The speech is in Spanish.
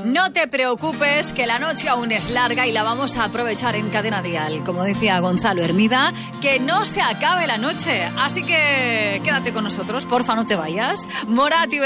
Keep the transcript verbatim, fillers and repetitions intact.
No te preocupes, que la noche aún es larga y la vamos a aprovechar en Cadena Dial. Como decía Gonzalo Hermida, que no se acabe la noche. Así que quédate con nosotros, porfa, no te vayas. Morat y